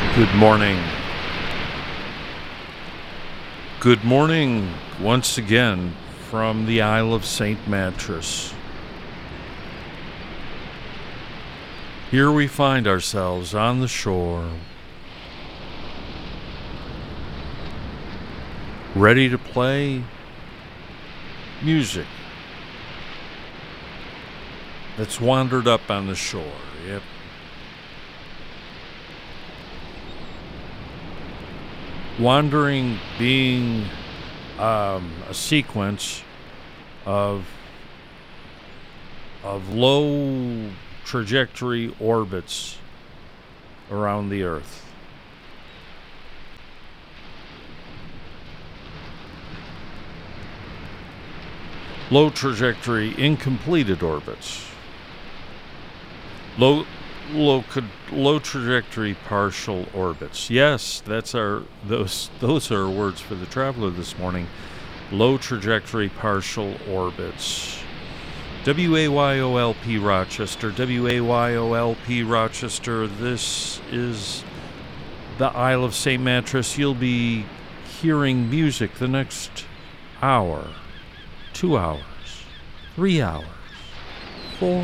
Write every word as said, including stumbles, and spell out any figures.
Good morning. Good morning once again from the Isle of Saint Mattress. Here we find ourselves on the shore, ready to play music that's wandered up on the shore. Yep. Wandering being um, a sequence of of low trajectory orbits around the Earth. Low trajectory incompleted orbits. Low Low, low trajectory partial orbits. Yes, that's our those those are our words for the traveler this morning. Low trajectory partial orbits. W A Y O L P Rochester. W A Y O L P Rochester. This is the Isle of Saint Mattress. You'll be hearing music the next hour, two hours, three hours, four.